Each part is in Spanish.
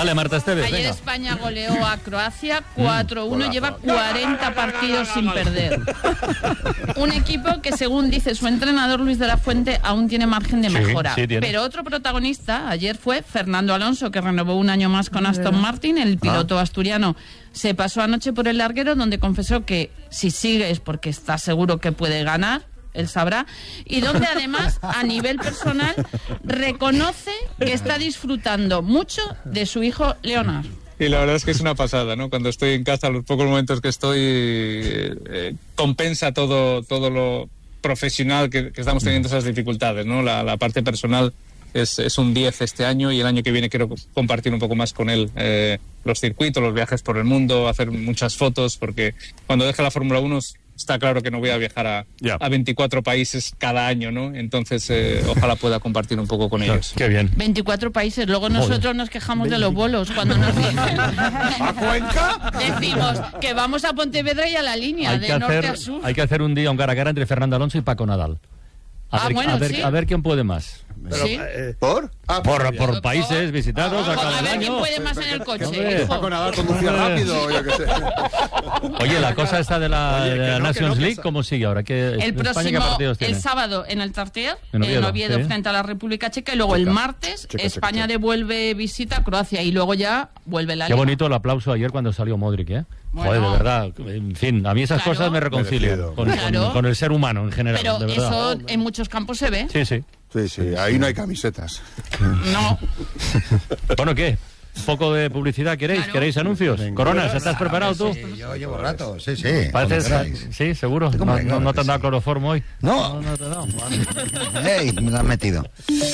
Dale, Marta Esteves, Ayer venga. España goleó a Croacia 4-1, lleva 40 partidos sin perder. Un equipo que, según dice su entrenador Luis de la Fuente, aún tiene margen de mejora. Sí, tiene. Pero otro protagonista ayer fue Fernando Alonso, que renovó un año más con Aston Martin. El piloto asturiano se pasó anoche por el larguero, donde confesó que si sigue es porque está seguro que puede ganar. Él sabrá, y donde además a nivel personal reconoce que está disfrutando mucho de su hijo Leonard. Y la verdad es que es una pasada, ¿no? Cuando estoy en casa, los pocos momentos que estoy, compensa todo lo profesional que estamos teniendo esas dificultades, ¿no? La parte personal es un 10 este año, y el año que viene quiero compartir un poco más con él los circuitos, los viajes por el mundo, hacer muchas fotos, porque cuando deje la Fórmula 1 está claro que no voy a viajar a 24 países cada año, ¿no? Entonces, ojalá pueda compartir un poco con ellos. Qué bien. 24 países. Luego nosotros nos quejamos de los vuelos cuando nos dicen... ¿A Cuenca? Decimos que vamos a Pontevedra y a la línea, de norte a sur. Hay que hacer un día un cara a cara entre Fernando Alonso y Paco Nadal. Sí. A ver quién puede más. Pero, ¿Sí? ¿Por? Por países visitados a cada A ver año. quién puede más en el coche. Hombre. hijo. Paco Nadal conducía rápido, yo qué sé. Oye, la cosa esta de la Nations League, ¿cómo sigue ahora? El España, ¿qué próximo, partidos tiene? el sábado en el Tartier, En en Oviedo, Oviedo sí. frente a la República Checa, y luego el martes España Checa. devuelve visita a Croacia, y luego ya vuelve la Qué Liga. bonito el aplauso ayer cuando salió Modric, ¿eh? Bueno. Joder, de verdad. En fin, a mí esas Claro. cosas me reconcilian Merecido. Claro. con el ser humano en general, Pero de verdad. eso en muchos campos se ve. Sí, sí. Sí, ahí no hay camisetas. No. Bueno, ¿qué? ¿Un poco de publicidad queréis? Claro. ¿Queréis anuncios? Coronas, ¿estás preparado tú? Sí, yo llevo rato, sí. Pareces... cuando queráis. Sí, seguro. ¿Cómo que No claro te que han dado sí? cloroformo hoy. No. No te han dado. ¡Ey! Me lo han metido.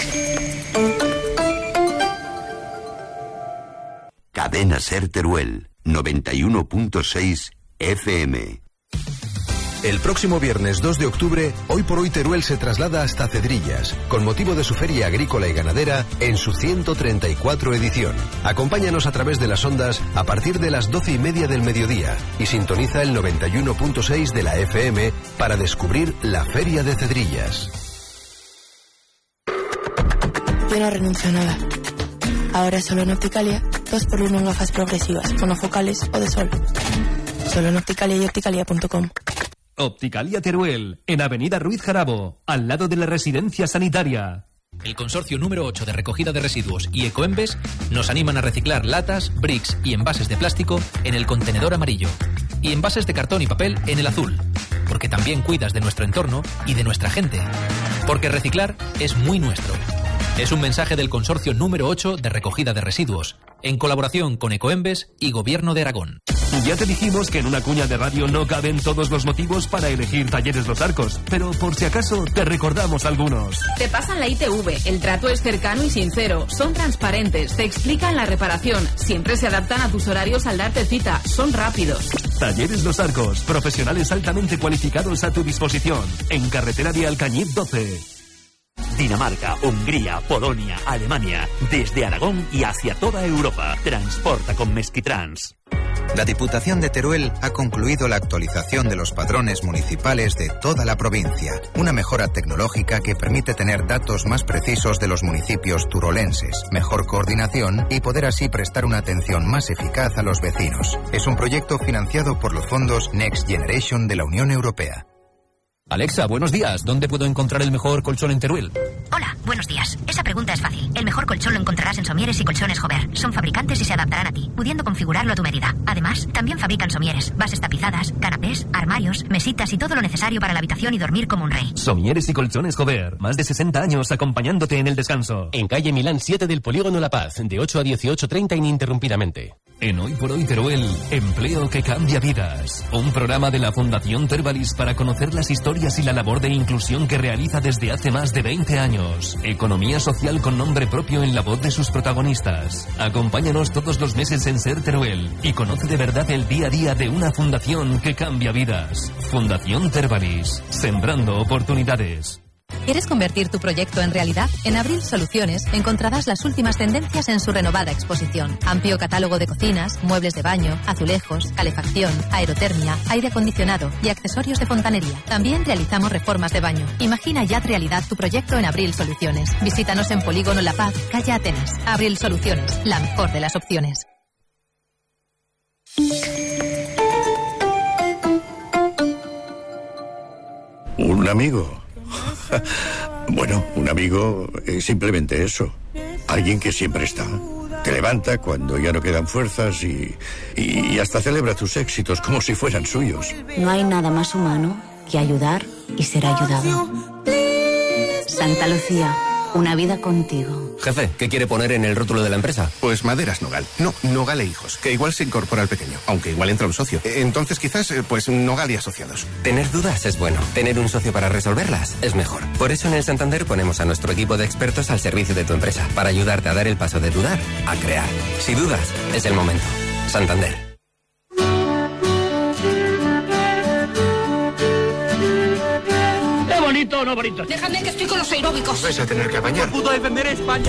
Cadena Ser Teruel, 91.6 FM. El próximo viernes 2 de octubre, Hoy por Hoy Teruel se traslada hasta Cedrillas, con motivo de su feria agrícola y ganadera en su 134 edición. Acompáñanos a través de las ondas a partir de las 12:30 del mediodía y sintoniza el 91.6 de la FM para descubrir la Feria de Cedrillas. Yo no renuncio a nada. Ahora solo en Opticalia, 2x1 en gafas progresivas, monofocales o de sol. Solo en Opticalia y opticalia.com. Opticalia Teruel, en Avenida Ruiz Jarabo, al lado de la residencia sanitaria. El consorcio número 8 de recogida de residuos y Ecoembes nos animan a reciclar latas, bricks y envases de plástico en el contenedor amarillo y envases de cartón y papel en el azul, porque también cuidas de nuestro entorno y de nuestra gente, porque reciclar es muy nuestro. Es un mensaje del consorcio número 8 de recogida de residuos, en colaboración con Ecoembes y Gobierno de Aragón. Ya te dijimos que en una cuña de radio no caben todos los motivos para elegir Talleres Los Arcos, pero por si acaso te recordamos algunos. Te pasan la ITV, el trato es cercano y sincero, son transparentes, te explican la reparación, siempre se adaptan a tus horarios al darte cita, son rápidos. Talleres Los Arcos, profesionales altamente cualificados a tu disposición, en carretera de Alcañiz 12. Dinamarca, Hungría, Polonia, Alemania, desde Aragón y hacia toda Europa. Transporta con Mesquitrans. La Diputación de Teruel ha concluido la actualización de los padrones municipales de toda la provincia, una mejora tecnológica que permite tener datos más precisos de los municipios turolenses, mejor coordinación y poder así prestar una atención más eficaz a los vecinos. Es un proyecto financiado por los fondos Next Generation de la Unión Europea. Alexa, buenos días. ¿Dónde puedo encontrar el mejor colchón en Teruel? Hola, buenos días. Esa pregunta es fácil. El mejor colchón lo encontrarás en Somieres y Colchones Jover. Son fabricantes y se adaptarán a ti, pudiendo configurarlo a tu medida. Además, también fabrican somieres, bases tapizadas, canapés, armarios, mesitas y todo lo necesario para la habitación y dormir como un rey. Somieres y Colchones Jover, más de 60 años acompañándote en el descanso. En calle Milán 7 del Polígono La Paz, de 8 a 18:30 ininterrumpidamente. En Hoy por Hoy Teruel, empleo que cambia vidas. Un programa de la Fundación Tervalis para conocer las historias y la labor de inclusión que realiza desde hace más de 20 años. Economía social con nombre propio en la voz de sus protagonistas. Acompáñanos todos los meses en Ser Teruel y conoce de verdad el día a día de una fundación que cambia vidas. Fundación Tervalis, sembrando oportunidades. ¿Quieres convertir tu proyecto en realidad? En Abril Soluciones encontrarás las últimas tendencias en su renovada exposición. Amplio catálogo de cocinas, muebles de baño, azulejos, calefacción, aerotermia, aire acondicionado y accesorios de fontanería. También realizamos reformas de baño. Imagina ya realidad tu proyecto en Abril Soluciones. Visítanos en Polígono La Paz, calle Atenas. Abril Soluciones, la mejor de las opciones. ¿Un amigo? Bueno, un amigo es simplemente eso. Alguien que siempre está. Te levanta cuando ya no quedan fuerzas y hasta celebra tus éxitos como si fueran suyos. No hay nada más humano que ayudar y ser ayudado. Santa Lucía, una vida contigo. Jefe, ¿qué quiere poner en el rótulo de la empresa? Pues Maderas Nogal. No, Nogal e Hijos, que igual se incorpora al pequeño, aunque igual entra un socio. Entonces quizás, pues Nogal y Asociados. Tener dudas es bueno. Tener un socio para resolverlas es mejor. Por eso en el Santander ponemos a nuestro equipo de expertos al servicio de tu empresa, para ayudarte a dar el paso de dudar a crear. Si dudas, es el momento. Santander. ¿Es bonito o no bonito? Déjame que estoy con los aeróbicos. Vais a tener que apañar. ¡Puto defender España!